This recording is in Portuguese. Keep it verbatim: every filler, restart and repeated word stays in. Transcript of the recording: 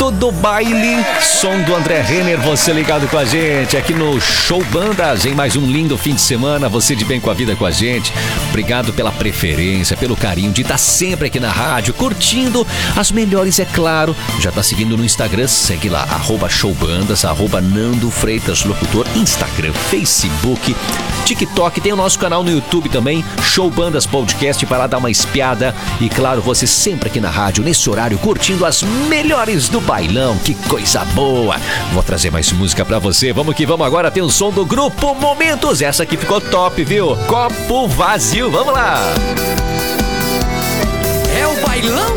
Momento do baile, som do André Renner, você ligado com a gente aqui no Show Bandas, em mais um lindo fim de semana, você de bem com a vida com a gente. Obrigado pela preferência, pelo carinho de estar sempre aqui na rádio, curtindo as melhores, é claro. Já tá seguindo no Instagram, segue lá, arroba showbandas, arroba Nando Freitas Locutor, Instagram, Facebook, TikTok, tem o nosso canal no YouTube também, Show Bandas Podcast, para lá dar uma espiada. E claro, você sempre aqui na rádio, nesse horário, curtindo as melhores do bailão, que coisa boa. Vou trazer mais música pra você, vamos que vamos agora, tem o som do Grupo Momentos, essa aqui ficou top, viu? Copo Vazio, vamos lá. É o bailão